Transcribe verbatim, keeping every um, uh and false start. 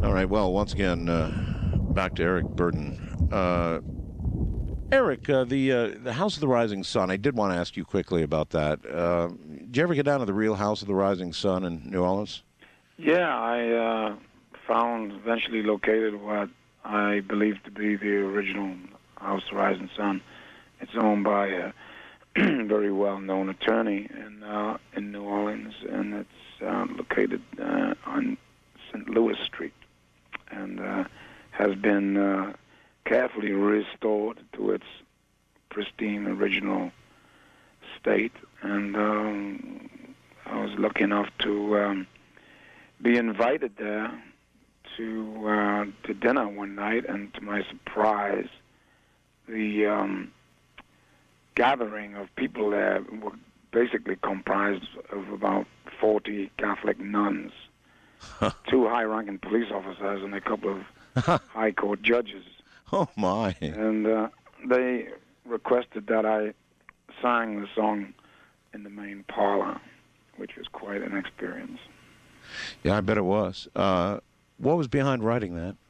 All right. Well, once again, uh, back to Eric Burdon. Uh, Eric, uh, the uh, the House of the Rising Sun. I did want to ask you quickly about that. Uh, did you ever get down to the real House of the Rising Sun in New Orleans? Yeah, I uh, found eventually located what I believe to be the original House of the Rising Sun. It's owned by a very well-known attorney in uh, in New Orleans, and it's uh, located uh, on Saint Louis Street, and uh, has been uh, carefully restored to its pristine original state. And um, I was lucky enough to um, be invited there to uh, to dinner one night, and to my surprise, the um, gathering of people there were basically comprised of about forty Catholic nuns, two high-ranking police officers, and a couple of high court judges. Oh, my. And uh, they requested that I sang the song in the main parlor, which was quite an experience. Yeah, I bet it was. Uh, what was behind writing that?